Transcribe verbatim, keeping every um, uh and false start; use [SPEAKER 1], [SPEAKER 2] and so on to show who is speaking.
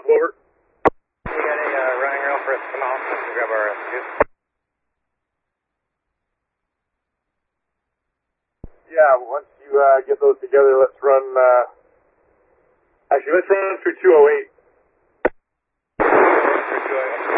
[SPEAKER 1] Clover.
[SPEAKER 2] We got a uh, running rail for us to come out so we can grab our rescue.
[SPEAKER 1] Yeah, once you uh, get those together, let's run, uh, actually, let's run through two oh eight.
[SPEAKER 2] Through two oh eight.